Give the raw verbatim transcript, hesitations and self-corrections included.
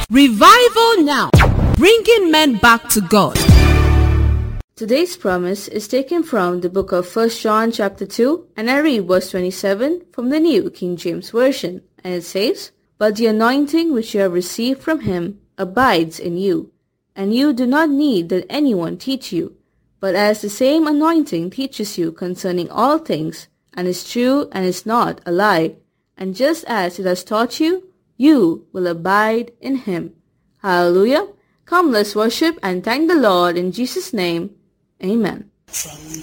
Revival now, bringing men back to God. Today's promise is taken from the book of First John chapter two, and I read verse twenty-seven from the New King James Version, and it says, "But the anointing which you have received from him abides in you, and you do not need that anyone teach you, but as the same anointing teaches you concerning all things, and is true and is not a lie, and just as it has taught you, you will abide in him." Hallelujah! Come, let's worship and thank the Lord in Jesus' name. Amen.